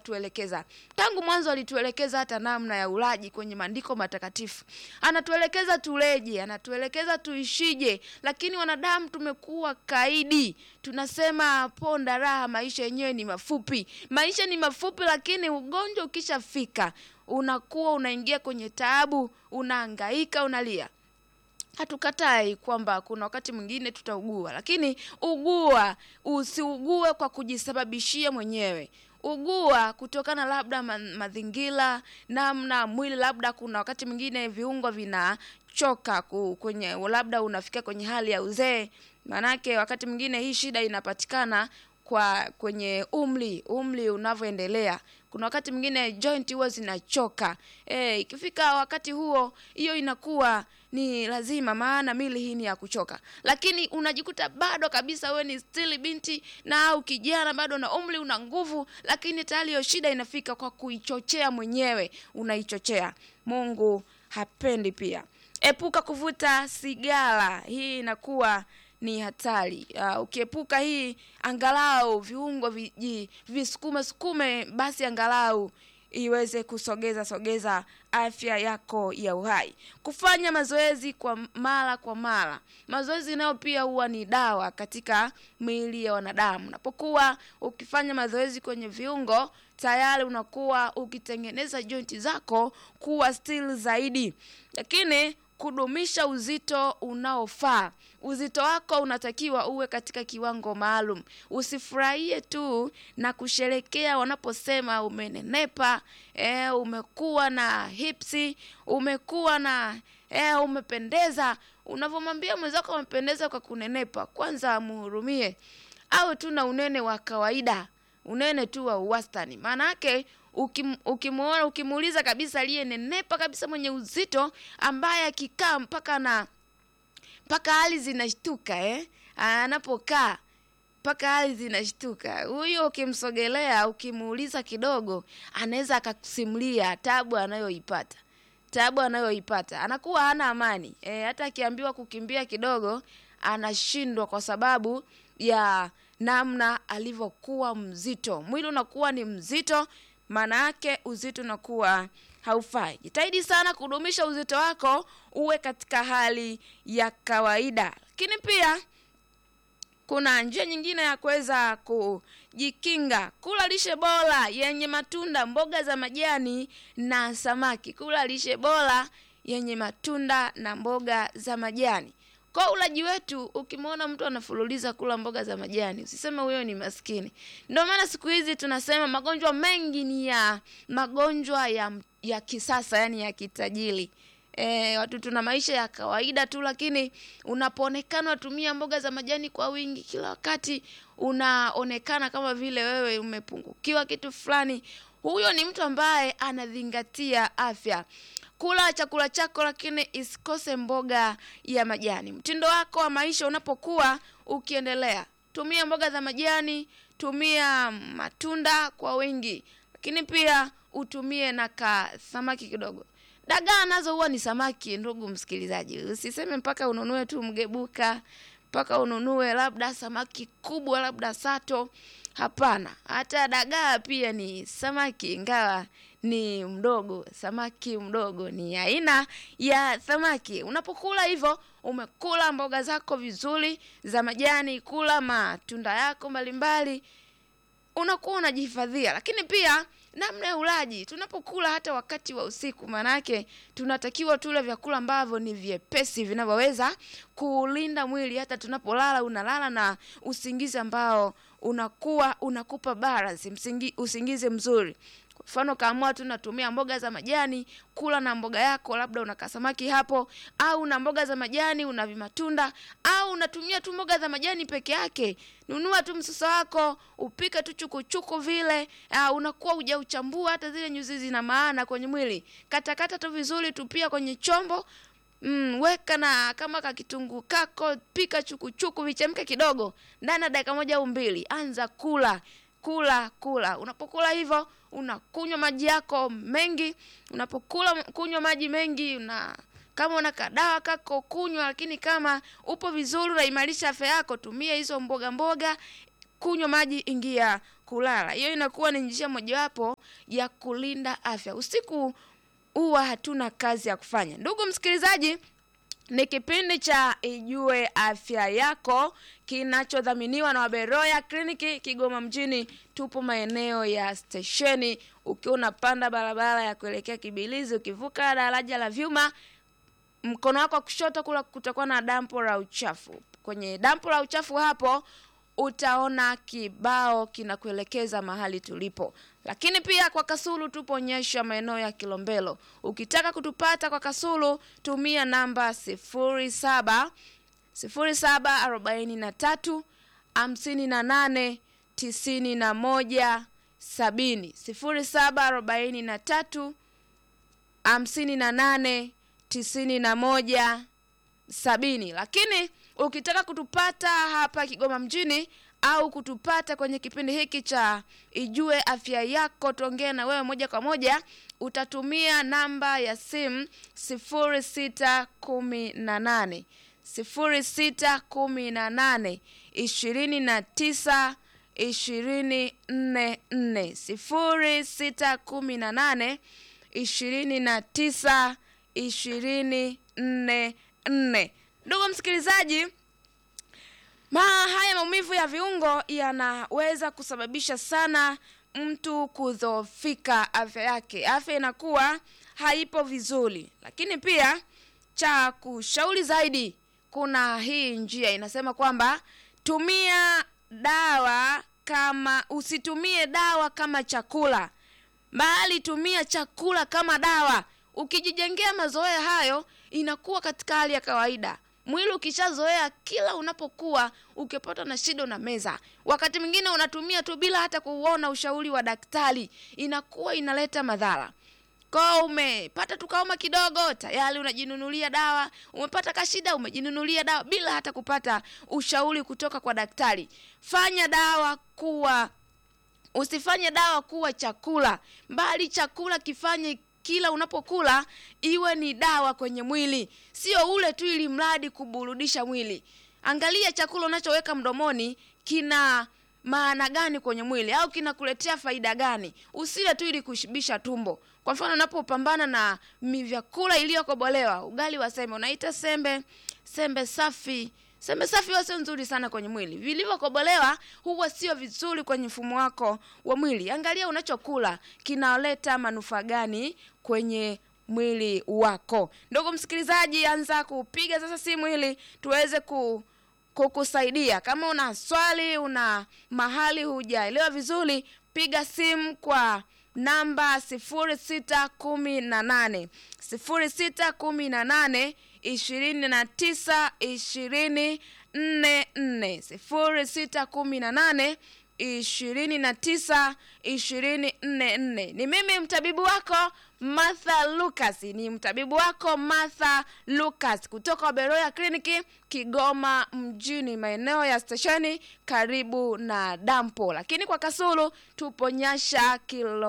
anatuelekeza. Tangu mwanzo alituelekeza hata namna ya ulaji kwenye maandiko matakatifu. Anatuelekeza tuleje, anatuelekeza tuishije, lakini wanadamu tumekuwa kaidi. Tunasema ponda raha, maisha yenyewe ni mafupi. Maisha ni mafupi, lakini ugonjwa ukishafika unakuwa unaingia kwenye taabu, unahangaika, unalia. Hatukatai kwamba kuna wakati mwingine tutaugua, lakini usiugue kwa kujisababishia mwenyewe. Ugua kutokana labda mazingira, namna mwili, labda kuna wakati mwingine viungo vinachoka kwenye, labda unafika kwenye hali ya uzee. Manake wakati mwingine hii shida inapatikana kwenye umri unavyoendelea. Kuna wakati mwingine joint huwa zinachoka. Ikifika wakati huo, hiyo inakuwa ni lazima, maana mili hii ni ya kuchoka. Lakini unajikuta bado kabisa wewe ni still binti na au kijana, bado na umri, una nguvu, lakini tayari hiyo shida inafika kwa kuichochea mwenyewe, unaichochea. Mungu hapendi pia. Epuka kuvuta sigara. Hii inakuwa ni hatari. Ukiepuka hii, angalau viungo visukume basi angalau iweze kusogeza afya yako ya uhai. Kufanya mazoezi kwa mara. Mazoezi nayo pia huwa ni dawa katika miili ya wanadamu. Unapokuwa ukifanya mazoezi kwenye viungo, tayari unakuwa ukitengeneza jointi zako kuwa still zaidi. Lakini kudumisha uzito unaofaa. Uzito wako unatakiwa uwe katika kiwango maalum. Usifurahie tu na kusherekea wanaposema umenenepa, umekuwa na hipsi, umekuwa na umependeza. Unavomwambia mwenzako umependeza kwa kunenepa, kwanza muhurumie. Au tu na unene wa kawaida, unene tu wa wastani. Maana yake ukimuona, ukimuuliza kabisa aliyenenepa kabisa mwenye uzito, ambaye akikaa mpaka hali zinashtuka, anapokaa mpaka hali zinashtuka, huyo ukimsogelea, ukimuuliza kidogo, anaweza akakusimulia taabu anayoipata. Anakuwa hana amani. Hata akiambiwa kukimbia kidogo anashindwa kwa sababu ya namna alivyokuwa mzito. Mwili unakuwa ni mzito, maana yake uzito unakuwa haufai. Jitahidi sana kudumisha uzito wako uwe katika hali ya kawaida. Lakini pia kuna njia nyingine ya kuweza kujikinga. Kula lishe bora yenye matunda, mboga za majani na samaki. Kula lishe bora yenye matunda na mboga za majani. Kwa ulaji wetu, ukimwona mtu anafululiza kula mboga za majani, usiseme huyo ni maskini. Ndio maana siku hizi tunasema magonjwa mengi ni ya magonjwa ya kisasa, yani ya kitajiri. Watu tuna maisha ya kawaida tu, lakini unapoonekana watumia mboga za majani kwa wingi kila wakati, unaonekana kama vile wewe umepungukiwa kitu fulani. Huyo ni mtu ambaye anazingatia afya. Kula chakula chako, lakini isikose mboga ya majani. Mtindo wako wa maisha unapokuwa ukiendelea, tumia mboga za majani, tumia matunda kwa wingi, lakini pia utumie na samaki kidogo. Dagaa nazo huwa ni samaki, ndugu msikilizaji. Usiseme mpaka ununue tu mgebuka, mpaka ununue labda samaki kubwa, labda sato. Hapana, hata dagaa pia ni samaki, ingawa ni mdogo. Samaki mdogo ni aina ya samaki. Unapokula hivyo, umekula mboga zako vizuri za majani, kula matunda yako mbalimbali, unakuwa unajihifadhia. Lakini pia namna ya ulaji, tunapokula hata wakati wa usiku, manake tunatakiwa tule vyakula ambavyo ni vyepesi, vinavyoweza kulinda mwili. Hata tunapolala, unalala na usingizi ambao unakupa balance, usingizi mzuri. Kwa mfano, kama tunatumia mboga za majani, kula na mboga yako, labda unaka samaki hapo, au na mboga za majani una vimatunda, au unatumia tu mboga za majani peke yake. Nunua tu msusa wako, upike tu chukuchuku vile, unakuwa hujauchambua hata zile nyuzi zina maana kwenye mwili. Katakata tu vizuri, tupia kwenye chombo, weka na kama kitunguu kako, pika chukuchuku vichemke kidogo, ndani ya dakika 1 au 2, anza kula. Unapokula hivyo, unakunywa maji yako mengi. Kunywa maji mengi, kama una kadawa kako kunywa, lakini kama upo vizuri unaimarisha afya yako, tumia hizo mboga. Kunywa maji, ingia kulala. Hiyo inakuwa ni njia mojawapo ya kulinda afya. Usiku huwa hatuna kazi ya kufanya. Ndugu msikilizaji, ni kipindi cha Ijue Afya Yako kinachodhaminiwa na Waberoya Kliniki Kigoma mjini. Tupo maeneo ya stesheni. Ukiwa unapanda barabara ya kuelekea Kibilizi, ukivuka daraja la vyuma, mkono wako kushoto kula kutakuwa na dampo la uchafu. Kwenye dampo la uchafu hapo utaona kibao kinakuelekeza mahali tulipo. Lakini pia kwa Kasulu tupo Nyesha maeneo ya Kilombero. Ukitaka kutupata kwa Kasulu tumia namba 07 43 58 91 70 0743 58 91 70. Lakini ukitaka kutupata hapa Kigoma mjini au kutupata kwenye kipindi hiki cha Ijue Afya Yako, tuongee na wewe moja kwa moja, utatumia namba ya simu 0618 29 24 0618 29 24. Ndugu msikilizaji, haya maumivu ya viungo yanaweza kusababisha sana mtu kudhoofika afya yake. Afya inakuwa haipo vizuri. Lakini pia cha kushauri zaidi, kuna hii njia inasema kwamba usitumie dawa kama chakula, bali tumia chakula kama dawa. Ukijijengea mazoea hayo, inakuwa katika hali ya kawaida. Mwili ukishazoea, kila unapokuwa ukipata na shida na meza, wakati mwingine unatumia tu bila hata kuona ushauri wa daktari, inakuwa inaleta madhara. Kwa umepata tukaoma kidogo, tayari unajinunulia dawa. Umepata kashida, umejinunulia dawa bila hata kupata ushauri kutoka kwa daktari. Usifanye dawa kuwa chakula, bali chakula kifanye kila unapokula iwe ni dawa kwenye mwili. Sio ule tu ili mradi kuburudisha mwili. Angalia chakula unachoweka mdomoni kina maana gani kwenye mwili, au kinakuletea faida gani. Usile tu ili kushibisha tumbo. Kwa mfano, unapopambana na vyakula iliyokobolewa, ugali wa sembe, unaita sembe safi. Sembe safi huwa sio nzuri sana kwenye mwili. Vilivyokobolewa huwa sio vizuri kwenye mfumo wako wa mwili. Angalia unachokula kinaleta manufaa gani kwenye mwili wako. Ndugu msikilizaji, anza kupiga sasa simu ili tuweze kukusaidia. Kama una swali, una mahali hujaelewa vizuri, piga simu kwa namba 0618 29 24 0618 29 24. Ni mimi mtabibu wako Martha Lucas kutoka Waberoya Kliniki Kigoma mjini, maeneo ya stesheni karibu na dampo. Lakini kwa Kasulu tupo Nyasha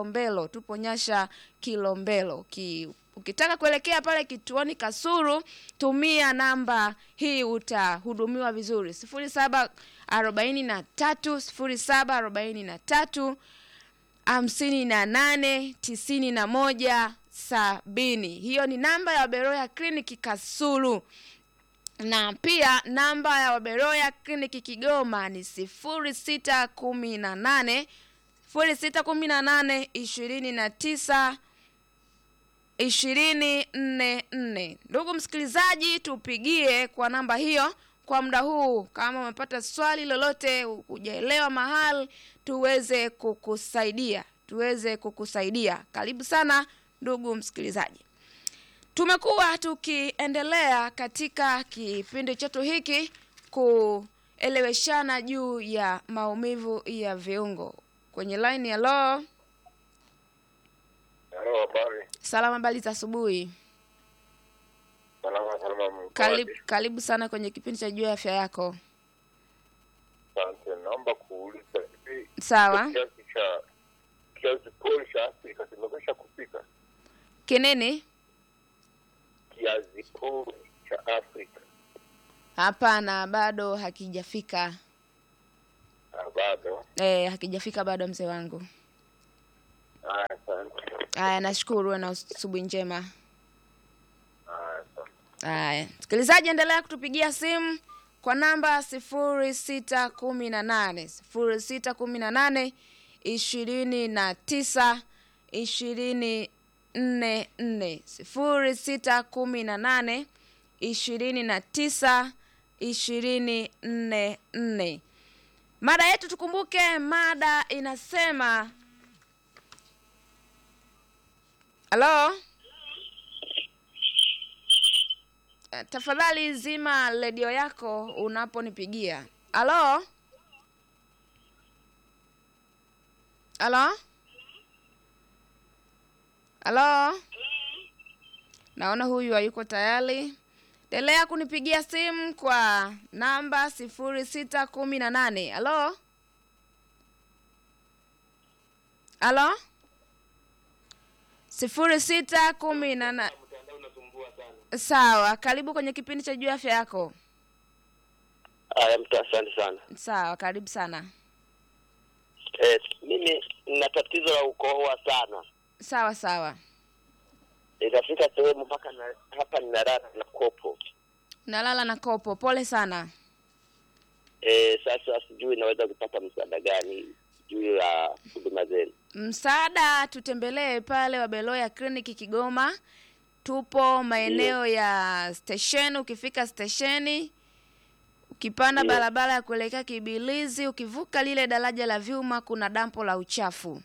Kilombero. Ukitaka kuelekea pale kituoni Kasulu, tumia namba hii, utahudumiwa vizuri. 0743 58 91 70. Hiyo ni namba ya Waberoya Kliniki Kasulu. Na pia namba ya Waberoya Kliniki Kigoma ni 0618 29 24. Ndugu msikilizaji, tupigie kwa namba hiyo kwa muda huu. Kama umepata swali lolote, hujaelewa mahali, tuweze kukusaidia. Karibu sana ndugu msikilizaji. Tumekuwa tukiendelea katika kipindi chetu hiki kueleweshana juu ya maumivu ya viungo. Kwenye line ya Hello, habari. Salama, habari za asubuhi. Salama. Karibu sana kwenye kipindi cha Ijue Afya Yako. Asante, naomba kuuliza hivi. Sawa. Kiazi pori cha Afrika kimekwisha kupika? Kinini? Kiazi pori cha Afrika. Hapana, bado hakijafika. Bado. Hakijafika bado mzee wangu. Asante. Nashukuru na asubuhi njema. Asante. Msikilizaji, endelea kutupigia simu kwa namba 0618 0618 29 24 0618 29 24. Mada yetu tukumbuke, mada inasema halo. Tafadhali zima redio yako unaponipigia. Halo? Halo? Halo? Naona huyu hayuko tayari. Endelea kunipigia simu kwa namba 0618. Halo? Halo? 0618. Sawa, karibu kwenye kipindi cha Jua Afya Yako. Asante sana. Sawa, karibu sana. Mimi nina tatizo la ukohoa sana. Sawa. Itafika sehemu mpaka hapa ninalala na kopo. Nalala na kopo. Pole sana. Sasa sijui naweza kupata msaada gani juu ya huduma zenu. Msaada, tutembelee pale Wabeloya Clinic Kigoma. Tupo maeneo ya station. Ukifika stationi, ukipanda barabara ya kuelekea Kibilizi, ukivuka lile daraja la vyuma, kuna dampo la uchafu.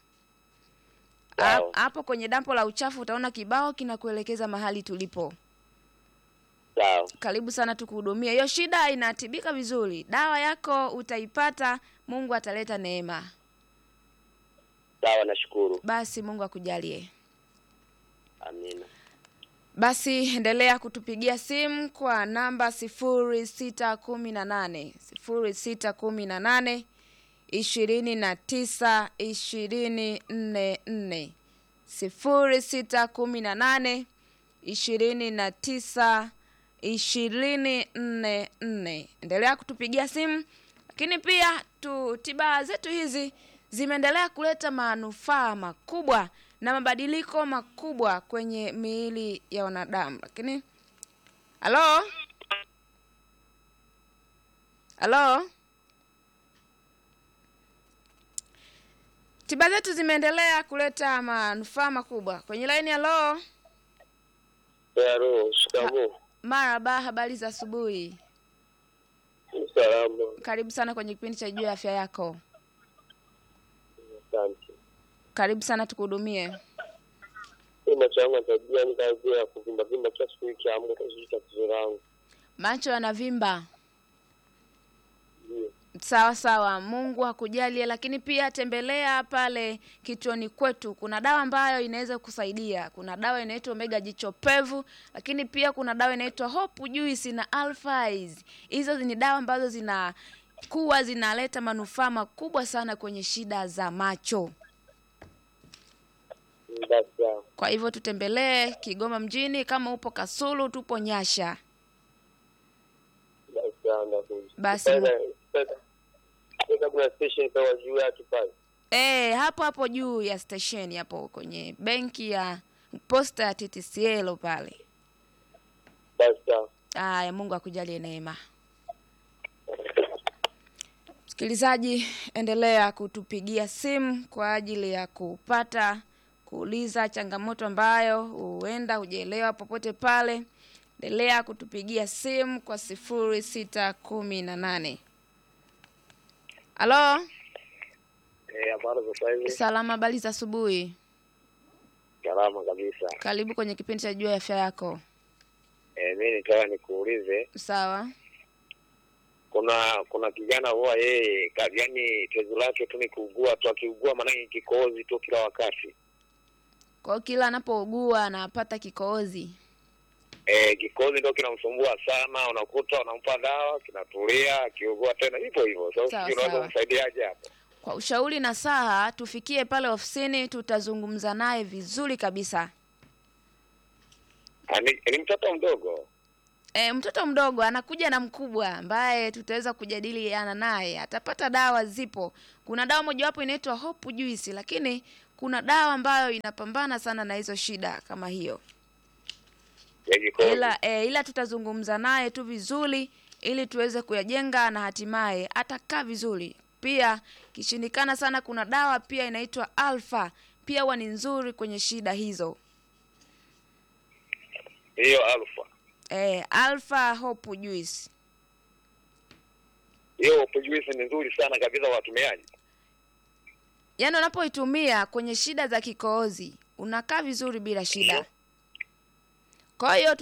Hapo kwenye dampo la uchafu utaona kibao kinakuelekeza mahali tulipo. Sawa. Karibu sana tukuhudumia. Hiyo shida inatibika vizuri. Dawa yako utaipata, Mungu ataleta neema. Sawa, nashukuru. Basi Mungu akujalie. Amina. Basi endelea kutupigia simu kwa namba 0618 0618 29 24 0618 29 24. Endelea kutupigia simu. Lakini pia tiba zetu hizi zimeendelea kuleta manufaa makubwa na mabadiliko makubwa kwenye miili ya wanadamu. Lakini halo? Tiba zetu zimeendelea kuleta manufaa makubwa kwenye line. Halo? Hello, shikamoo. Marhaba, habari za asubuhi. Salama. Karibu sana kwenye kipindi cha Jua Afya Yako. Asante. Karibu sana tukuhudumie. Macho yangu yanajia ni kazi ya kuvimba kila siku ikiamka tatizo tatizo langu. Macho yanavimba. Ndio. Sawa, Mungu akujalie. Lakini pia tembelea pale kituoni kwetu. Kuna dawa ambayo inaweza kusaidia. Kuna dawa inaitwa Omega Jicho Pevu, lakini pia kuna dawa inaitwa Hope Juice na Alphais. Hizo ni dawa ambazo zinaleta manufaa makubwa sana kwenye shida za macho. Kwa hivyo tutembelee Kigoma mjini, kama upo Kasulu tupo Nyasha. Basi kuna station kwa juu yake pale. Hapo juu ya station hapo kwenye benki ya posta ya TTCL pale. Basi. Mungu akujalie neema. Msikilizaji, endelea kutupigia simu kwa ajili ya kuuliza changamoto ambayo huenda hujaelewa popote pale. Endelea kutupigia simu kwa 0618. Halo? Habari za sasa. Salama, habari za asubuhi. Salama kabisa. Karibu kwenye kipindi cha Jua Afya Yako. Mimi nitaka nikuulize. Sawa. Kuna kijana huwa yeye yaani tezi lake tu ni kuugua tu, akiugua maana kikohozi tu kila wakati. Kwa kila anapougua anapata kikohozi. Kikohozi ndio kinamsumbua sana, unakuta unampa dawa kinatulia, akiugua tena hivyo. Sasa unaweza kumsaidiaje hapo? Kwa ushauri na saha tufikie pale ofisini, tutazungumza naye vizuri kabisa. Ni mtoto mdogo. Mtoto mdogo anakuja na mkubwa ambaye tutaweza kujadiliana naye. Atapata dawa zipo. Kuna dawa mojawapo inaitwa Hope Juice, lakini kuna dawa ambayo inapambana sana na hizo shida kama hiyo. Ila tutazungumza naye tu vizuri ili tuweze kuyajenga na hatimaye atakaa vizuri. Pia kishindikana sana kuna dawa pia inaitwa Alpha, pia huwa ni nzuri kwenye shida hizo. Hiyo Alpha. Alpha Hope Juice. Hiyo Hope Juice ni nzuri sana kabisa kwa watumiaji. Yaani unapoitumia kwenye shida za kikohozi, unakaa vizuri bila shida. Kwa hiyo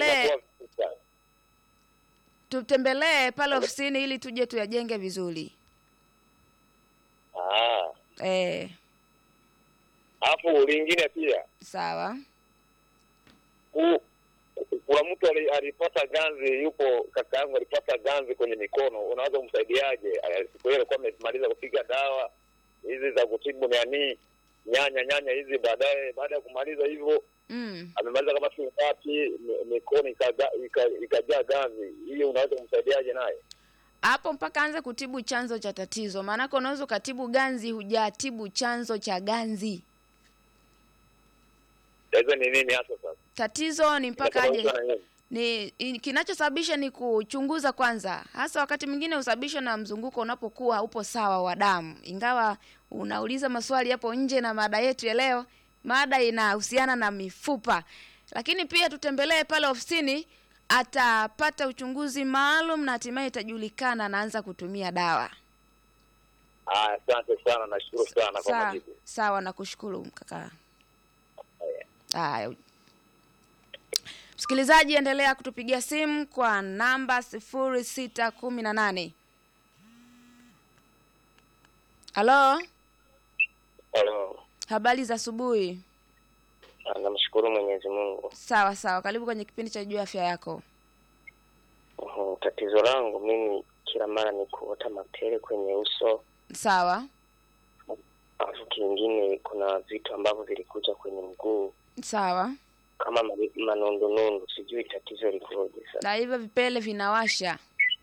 tutembelee pale ofisini ili tuje tuyajenge vizuri. Hapo lingine pia. Sawa. Kuna mtu alipata ganzi, yupo kaka yangu alipata ganzi kwenye mikono. Unaweza kumsaidiaje? Siku ile alikuwa amemaliza kupiga dawa hizi za kutibu nyanya hizi, baada ya kumaliza hivyo amemaliza kama siku ngapi, mikono ikajaa ganzi. Hiyo unaweza kumsaidiaje naye? Hapo mpaka anze kutibu chanzo cha tatizo. Maana unaweza kutibu ganzi hujatibu chanzo cha ganzi. Sasa ni nini hasa sasa? Tatizo ni mpaka aje. Kinachosababisha ni kuchunguza kwanza. Hasa wakati mwingine usababishwa na mzunguko unapokuwa haupo sawa wa damu. Ingawa unauliza maswali hapo nje na mada yetu ya leo, mada inahusiana na mifupa. Lakini pia tutembelee pale ofisini, atapata uchunguzi maalum na hatimaye itajulikana anaanza kutumia dawa. Asante sana, nashukuru sana kwa majibu. Sawa, nakushukuru kaka. Msikilizaji, endelea kutupigia simu kwa namba 0618. Halo? Halo. Habari za asubuhi. Namshukuru Mwenyezi Mungu. Sawa, karibu kwenye kipindi cha Jua Afya Yako. Tatizo langu mimi kila mara ni kuota mapele kwenye uso. Sawa. Alafu kingine kuna vitu ambavyo vilikuja kwenye mguu. Sawa. Kama manundu, sijui tatizo likoje sasa. Na hivyo vipele vinawasha.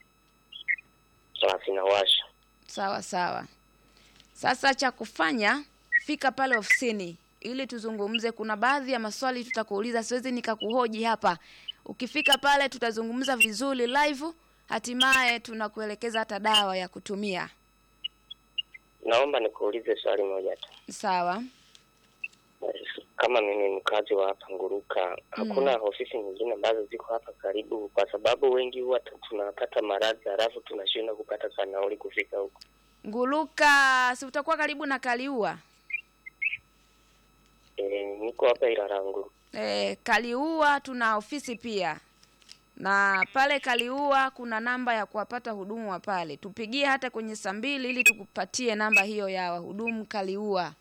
Vinawasha. Sawa. Sasa cha kufanya, fika pale ofisini ili tuzungumze. Kuna baadhi ya maswali tutakuuliza, siwezi nikakuhoji hapa. Ukifika pale tutazungumza vizuri live, hatimaye tunakuelekeza hata dawa ya kutumia. Naomba nikuulize swali moja tu. Sawa. Kama mimi mkazi wa hapa Nguruka, hakuna ofisi nyingine ambazo ziko hapa karibu? Kwa sababu wengi huwa tunapata maradhi halafu tunashindwa kupata nauli kufika huko. Nguruka, si utakuwa karibu na Kaliua? Niko hapa Ilarangu. Kaliua tuna ofisi pia. Na pale Kaliua kuna namba ya kuwapata hudumu wa pale. Tupigie hata kwenye saa 2 ili tukupatie namba hiyo ya wahudumu Kaliua.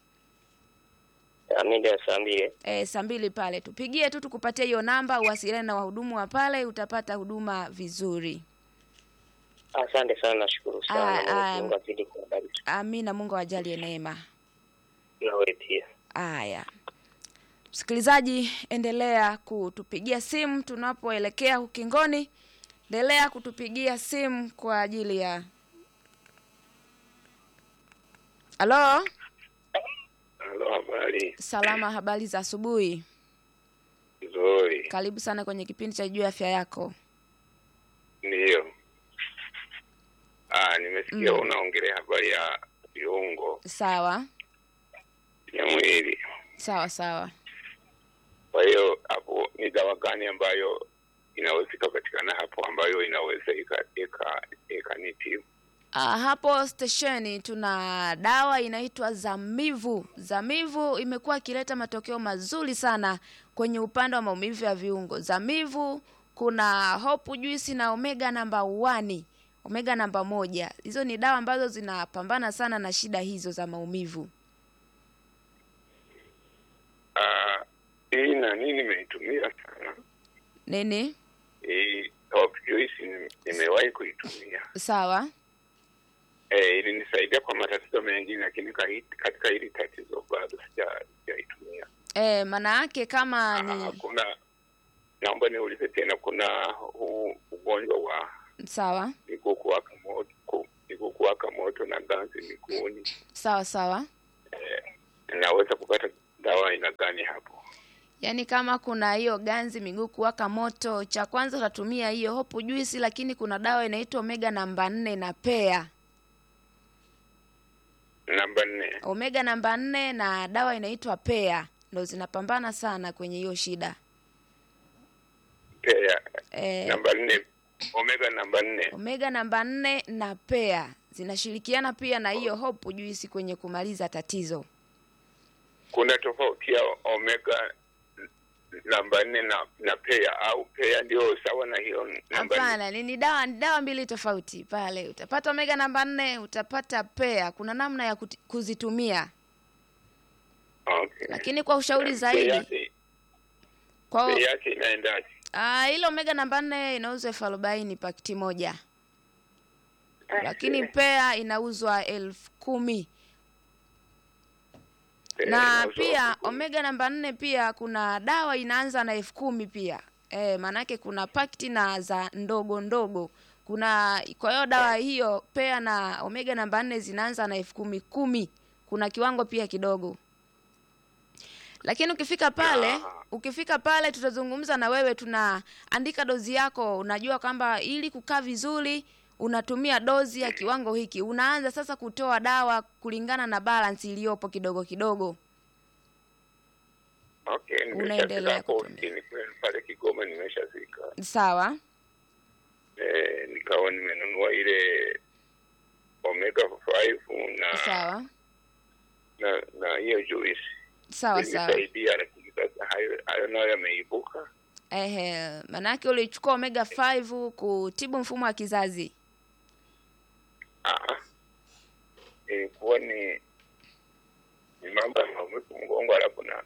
Amida saa 2. Saa 2 pale. Tupigie tu tukupatie hiyo namba, uwasiliane na wahudumu wa pale, utapata huduma vizuri. Asante sana, nashukuru sana. Mungu azidi kubariki. Amina, Mungu ajalie neema. Na wewe pia. Haya. Msikilizaji, endelea kutupigia simu tunapoelekea ukingoni. Endelea kutupigia simu kwa ajili ya Halo? Halo, habari. Salama, habari za asubuhi. Nzuri. Karibu sana kwenye kipindi cha Jua Afya Yako. Ndio. Nimesikia unaongelea habari ya viungo. Sawa. Ya mwili. Sawa. Kwa hiyo hapo ni dawa gani ambayo inaweza kupatikana hapo ambayo inaweza ikanitibu? Hapo stesheni tuna dawa inaitwa Zamivu. Zamivu imekuwa ikileta matokeo mazuri sana kwenye upande wa maumivu ya viungo. Zamivu kuna Hope Juice na Omega namba 1, Omega namba 1. Hizo ni dawa ambazo zinapambana sana na shida hizo za maumivu. Hii na nini nimeitumia sana. Nini? Hope Juice nimewahi kuitumia. Sawa. Ilinisaidia kwa matatizo mengine, lakini katika hili tatizo bado sijaitumia. Maana yake kama ni naomba niulize tena, kuna Sawa. iko kuwaka moto na ganzi miguuni. Sawa sawa. Naweza kupata dawa aina gani hapo? Yaani kama kuna hiyo ganzi miguu kuwaka moto, cha kwanza utatumia hiyo hopu juice, lakini kuna dawa inaitwa Omega namba 4 na Pea. Namba 4. Omega namba 4 na dawa inaitwa Pea ndio zinapambana sana kwenye hiyo shida. Pea. Namba 4. Omega namba 4 na Pea zinashirikiana pia na hiyo hopu juice kwenye kumaliza tatizo. Kuna tofauti ya Omega namba 4 na Pea, au Pea ndio sawa na hiyo namba 4? Hapana, ni dawa mbili tofauti. Pale utapata Omega namba 4, utapata Pea. Kuna namna ya kuzitumia. Okay. Lakini kwa ushauri zaidi, kwa Pea yake inaendaje? Ile Omega namba 4 inauzwa 40 pakiti moja. Lakini Pea inauzwa 10,000. Na pia Omega namba 4 pia kuna dawa inaanza na 10,000 pia. Maana yake kuna pakiti na za ndogo ndogo. Kwa hiyo dawa hiyo Pea na Omega namba 4 zinaanza na 10,000. Kuna kiwango pia kidogo. Lakini ukifika pale tutazungumza na wewe, tunaandika dozi yako. Unajua kwamba ili kukaa vizuri unatumia dozi ya kiwango hiki. Unaanza sasa kutoa dawa kulingana na balance iliyopo kidogo kidogo. Okay, unaendelea kutumia. Pale Kigoma nimeshafika. Sawa. Nikawa nimenunua ile Omega 5 na sawa. Na hiyo juice. Sawa. Nisaidia, lakini sasa hayo nayo yameibuka. Maana yake ulichukua Omega 5 kutibu mfumo wa kizazi. Ilikuwa ni mambo ya mgongo, alafu na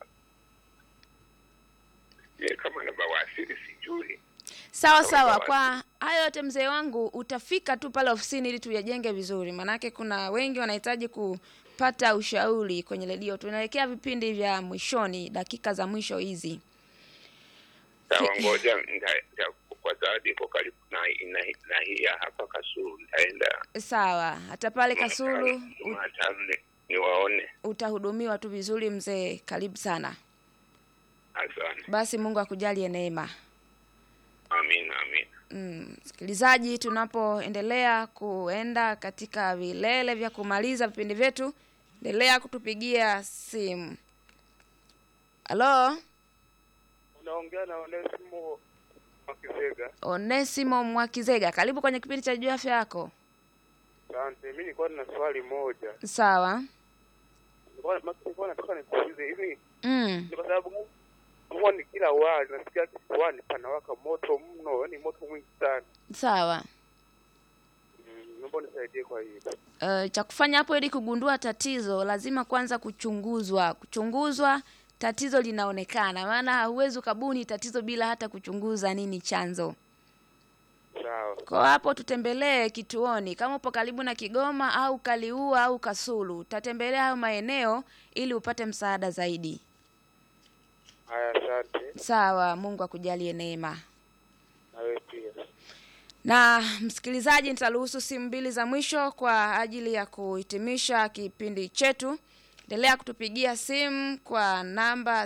kama na bawasiri sijui. Sawa. Kwa hayo yote mzee wangu, utafika tu pale ofisini ili tuyajenge vizuri. Manake kuna wengi wanahitaji kupata ushauri kwenye redio. Tunaelekea vipindi vya mwishoni, dakika za mwisho hizi. Sawa, ngoja kwa sababu iko karibu na hii hapa Kasulu, nitaenda. Sawa, hata pale Kasulu niwaone. Utahudumiwa tu vizuri mzee, karibu sana. Asante. Basi Mungu akujalie neema. Amina. Msikilizaji, tunapoendelea kuenda katika vilele vya kumaliza vipindi vyetu, endelea kutupigia simu. Halo? Unaongea na Onesimo Mwakizega. Onesimo Mwakizega, karibu kwenye kipindi cha Juu ya Afya Yako. Asante, mimi nilikuwa na swali moja. Sawa. Nilikuwa nataka nikuulize hivi. Ni kwa sababu mwani kila wali nasikia kifuani panawaka moto mno, yani moto mwingi sana. Sawa. Naomba nisaidie kwa hiyo. Cha kufanya hapo ili kugundua tatizo, lazima kwanza kuchunguzwa tatizo linaonekana. Maana huwezi ukabuni tatizo bila hata kuchunguza nini chanzo. Sawa. Kwa hapo tutembelee kituoni. Kama upo karibu na Kigoma au Kaliua au Kasulu, utatembelea hayo maeneo ili upate msaada zaidi. Haya, asante. Sawa, Mungu akujalie neema. Nawe pia. Na msikilizaji, nitaruhusu simu 2 za mwisho kwa ajili ya kuhitimisha kipindi chetu. Endelea kutupigia simu kwa namba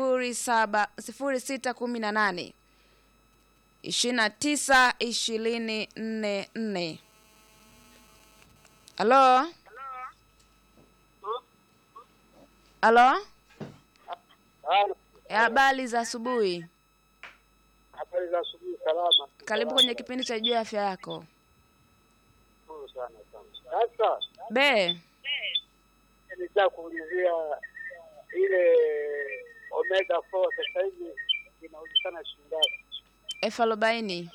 0618 29 24. Halo? Habari za asubuhi. Habari za asubuhi, salama. Karibu kwenye kipindi cha Juu ya Afya Yako. Sana. Sasa nitaka kuulizia ile Omega 4 sasa hivi inauzikana shilingi ngapi? 40.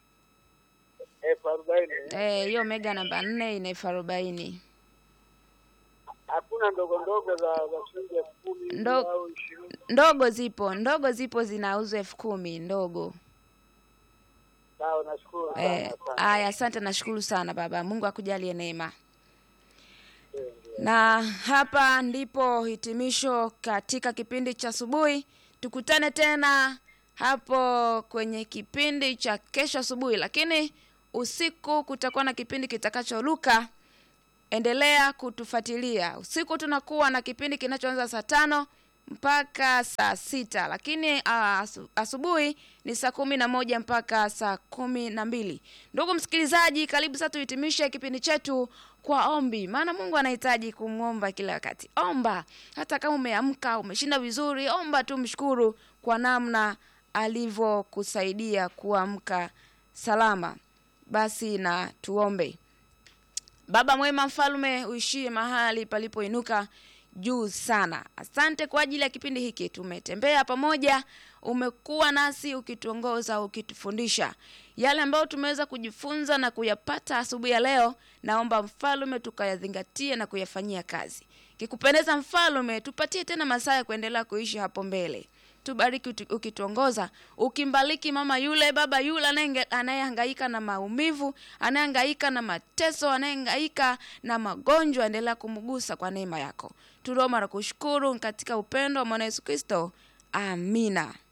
40. Hiyo Omega namba 4 ina 40. Hakuna ndogo za shilingi 10,000 au 20? Ndogo zipo zinauzwa 10,000 ndogo. Sawa, nashukuru sana. Haya, asante, nashukuru sana baba. Mungu akujalie neema. Na hapa ndipo hitimisho katika kipindi cha asubuhi. Tukutane tena hapo kwenye kipindi cha kesho asubuhi, lakini usiku kutakuwa na kipindi kitakachoruka. Endelea kutufuatilia. Usiku tunakuwa na kipindi kinachoanza saa 5 mpaka saa 6, lakini asubuhi ni saa 11 mpaka saa 12. Ndugu msikilizaji, karibu sasa tuhitimishe kipindi chetu kwa ombi. Maana Mungu anahitaji kumwomba kila wakati. Omba. Hata kama umeamka, umeshinda vizuri, omba tu, mshukuru kwa namna alivyokusaidia kuamka salama. Basi na tuombe. Baba mwema, mfalme uishie mahali palipoinuka juu sana. Asante kwa ajili ya kipindi hiki. Tumetembea pamoja, umekuwa nasi ukituongoza, ukitufundisha yale ambayo tumeweza kujifunza na kuyapata asubuhi ya leo. Naomba mfalme tukayazingatie na kuyafanyia kazi. Kikupendeza mfalme, tupatie tena masaa ya kuendelea kuishi hapo mbele. Tubariki ukituongoza, ukimbariki mama yule, baba yule anayehangaika na maumivu, anayehangaika na mateso, anayehangaika na magonjwa, endelea kumgusa kwa neema yako. Tunaomba na kushukuru katika upendo wa Mwana Yesu Kristo. Amina.